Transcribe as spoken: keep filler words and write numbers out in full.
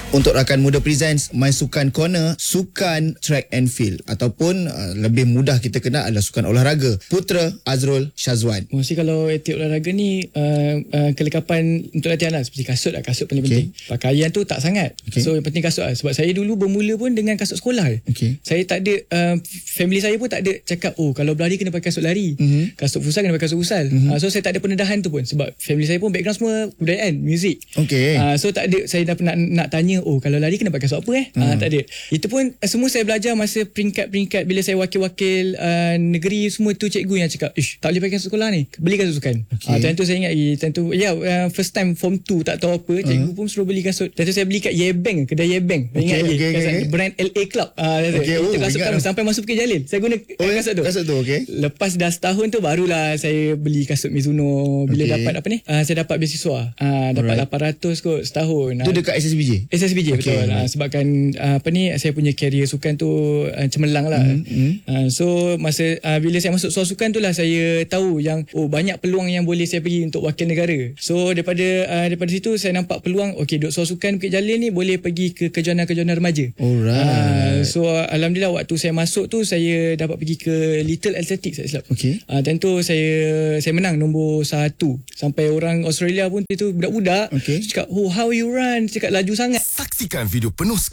Untuk rakan muda presents My Sukan Corner, sukan track and field ataupun uh, lebih mudah kita kenal adalah sukan olahraga. Putra Azrul Syazwan. Mesti kalau aktif olahraga ni uh, uh, kelengkapan untuk latihan lah, seperti kasut lah, kasut paling okay. penting. Pakaian tu tak sangat. Okay. So yang penting kasut lah. Sebab saya dulu bermula pun dengan kasut sekolah. Okay. Saya tak ada, uh, family saya pun tak ada cakap, oh kalau berlari kena pakai kasut lari. Mm-hmm. Kasut futsal kena pakai kasut futsal. Mm-hmm. Uh, so saya tak ada pendedahan tu pun. Sebab family saya pun background semua kebudayaan, muzik. Okay. Uh, so tak ada, saya dah pernah nak tanya, oh kalau lari kena pakai kasut apa eh? Hmm. Uh, tak ada. Itu pun uh, semua saya belajar masa peringkat-peringkat bila saya wakil-wakil uh, negeri, semua tu cikgu yang cakap, ish, tak boleh pakai kasut sekolah ni, beli kasut sukan. Okay. Uh, time tu saya ingat lagi, time tu ya yeah, uh, first time form two tak tahu apa, cikgu uh-huh. pun suruh beli kasut. Time tu saya beli kat Yebank, kedai Yebank. Okay, ingat lagi okay, kasut okay. brand L A Club. Uh, okay, itu oh, kasut kan sampai masuk Bukit Jalil. Saya guna oh, kasut tu. Kasut tu okey. Lepas dah setahun tu barulah saya beli kasut Mizuno bila okay. dapat apa ni? Uh, saya dapat beasiswa. Uh, dapat Alright. lapan ratus kot setahun. Tu dekat S S B J. S S B J okay. betul. Uh, sebabkan uh, apa ni, saya punya career sukan tu uh, cemerlang lah. Mm-hmm. Uh, so masa uh, bila saya masuk soal sukan tu lah saya tahu yang oh banyak peluang yang boleh saya pergi untuk wakil negara. So daripada uh, daripada situ saya nampak peluang, okey duk soal sukan Bukit Jalil ni boleh pergi ke kejohanan-kejohanan remaja. Alright. Uh, so uh, alhamdulillah waktu saya masuk tu saya dapat pergi ke Little Athletics saya silap. Okey. Uh, tentu saya saya menang nombor satu. Sampai orang Australia pun itu budak-budak okay. cakap, oh how you run, cakap laju sangat. Saksikan video penuh